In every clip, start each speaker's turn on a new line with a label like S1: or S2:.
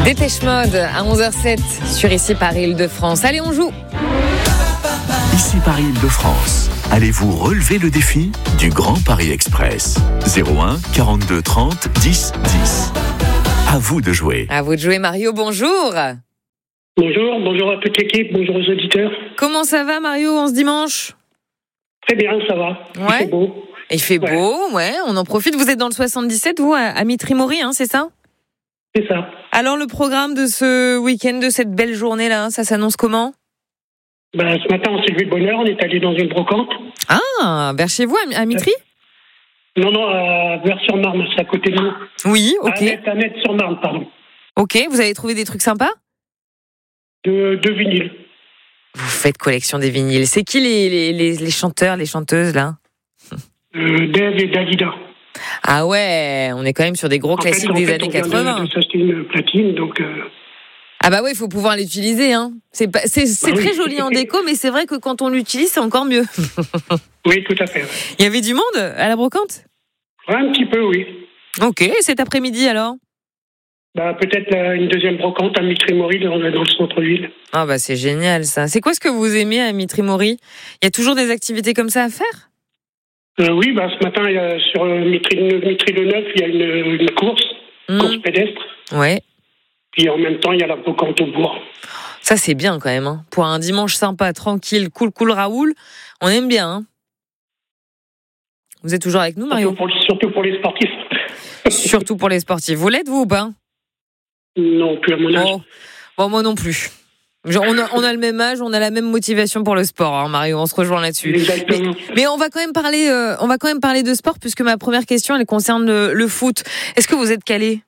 S1: Dépêche Mode à 11h07 sur Ici Paris Île-de-France. Allez, on joue.
S2: Ici Paris Île-de-France. Allez-vous relever le défi du Grand Paris Express? 01 42 30 10 10. À vous de jouer.
S1: À vous de jouer, Mario. Bonjour.
S3: Bonjour à toute l'équipe, bonjour aux auditeurs.
S1: Comment ça va, Mario, en ce dimanche?
S3: Très bien, ça va.
S1: Ouais.
S3: Il fait beau.
S1: Il fait beau, ouais, on en profite. Vous êtes dans le 77, vous, à Mitry-Mory, hein, c'est ça?
S3: C'est ça.
S1: Alors, le programme de ce week-end, de cette belle journée-là, ça s'annonce comment?
S3: Ce matin, on s'est levé de bonne heure, on est allé dans une brocante.
S1: Ah, vers chez vous, à Mitry?
S3: Non, vers-sur-Marne, c'est à côté de nous.
S1: Oui, ok.
S3: À Net-sur-Marne, pardon.
S1: Ok, vous avez trouvé des trucs sympas?
S3: De vinyle.
S1: Vous faites collection des vinyles. C'est qui les chanteurs, les chanteuses, là?
S3: Dave et Dalida.
S1: Ah ouais, on est quand même sur des gros classiques des années 80.
S3: De s'acheter une platine, donc...
S1: Ah bah ouais, il faut pouvoir l'utiliser, hein. C'est très joli en déco, mais c'est vrai que quand on l'utilise, c'est encore mieux.
S3: Oui, tout à fait.
S1: Il y avait du monde à la brocante?
S3: Ouais, un petit peu, oui.
S1: Ok, cet après-midi alors?
S3: Peut-être une deuxième brocante à Mitry-Mory, dans le centre-ville.
S1: Ah bah c'est génial ça. C'est quoi ce que vous aimez à Mitry-Mory? Il y a toujours des activités comme ça à faire?
S3: Oui, ce matin, il y a, sur Mitry-le-Neuf, il y a une course pédestre.
S1: Ouais.
S3: Puis en même temps, il y a la brocante au bourg.
S1: Ça c'est bien quand même, hein. Pour un dimanche sympa, tranquille, cool Raoul, on aime bien, hein. Vous êtes toujours avec nous, Mario?
S3: Surtout pour les sportifs.
S1: Surtout pour les sportifs. Vous l'êtes, vous, ou pas?
S3: Non, plus à mon âge.
S1: Bon, moi non plus. On a le même âge, on a la même motivation pour le sport, hein, Mario, on se rejoint là-dessus.
S3: Exactement.
S1: Mais on va quand même parler de sport, puisque ma première question, elle concerne le foot. Est-ce que vous êtes calé?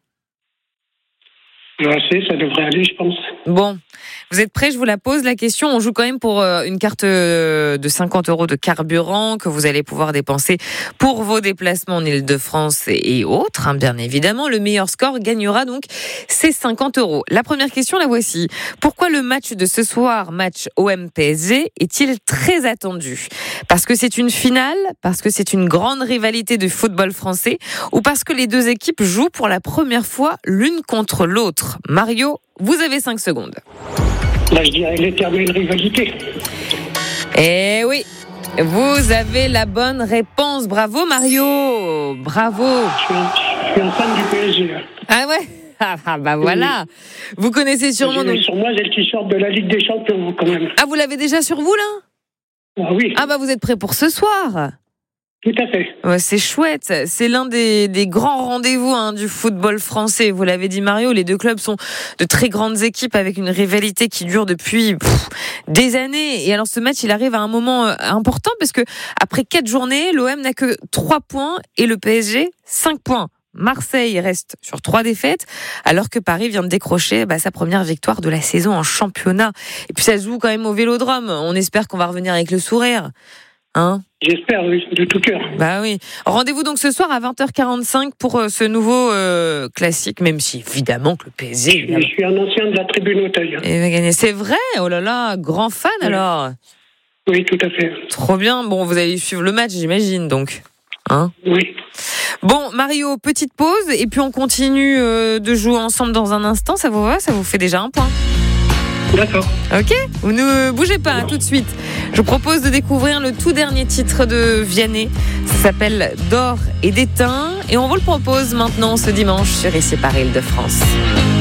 S3: Ça devrait aller, je pense.
S1: Bon, vous êtes prêts? Je vous la pose, la question. On joue quand même pour une carte de 50 € de carburant que vous allez pouvoir dépenser pour vos déplacements en Île-de-France et autres, hein, bien évidemment. Le meilleur score gagnera donc ces 50 €. La première question, la voici. Pourquoi le match de ce soir, match OM-PSG, est-il très attendu? Parce que c'est une finale, parce que c'est une grande rivalité de football français, ou parce que les deux équipes jouent pour la première fois l'une contre l'autre? Mario, vous avez 5 secondes.
S3: Je dirais l'éternelle rivalité.
S1: Eh oui, vous avez la bonne réponse. Bravo Mario, bravo.
S3: Je suis un fan du PSG.
S1: Ah ouais? Ah bah voilà. Vous connaissez sûrement...
S3: Sur moi, j'ai le t-shirt de la Ligue des Champions quand même.
S1: Ah, vous l'avez déjà sur vous là?
S3: Ah oui.
S1: Ah bah vous êtes prêts pour ce soir?
S3: Tout à fait.
S1: Ouais, c'est chouette. C'est l'un des grands rendez-vous, hein, du football français. Vous l'avez dit, Mario, les deux clubs sont de très grandes équipes avec une rivalité qui dure depuis des années. Et alors ce match, il arrive à un moment important parce que après 4 journées, l'OM n'a que 3 points et le PSG 5 points. Marseille reste sur 3 défaites, alors que Paris vient de décrocher sa première victoire de la saison en championnat. Et puis ça se joue quand même au Vélodrome. On espère qu'on va revenir avec le sourire. Hein?
S3: J'espère, oui, de tout cœur.
S1: Bah oui. Rendez-vous donc ce soir à 20h45 pour ce nouveau classique, même si évidemment que le PSG...
S3: Je suis un ancien de la tribune Auteuil.
S1: Et va gagner. C'est vrai? Oh là là, grand fan alors.
S3: Oui, tout à fait.
S1: Trop bien. Bon, vous allez suivre le match, j'imagine, donc. Hein?
S3: Oui.
S1: Bon, Mario, petite pause, et puis on continue de jouer ensemble dans un instant. Ça vous va? Ça vous fait déjà un point.
S3: D'accord.
S1: Ok, vous ne bougez pas, hein, tout de suite. Je vous propose de découvrir le tout dernier titre de Vianney. Ça s'appelle D'or et d'étain. Et on vous le propose maintenant ce dimanche sur Ici Paris Île-de-France.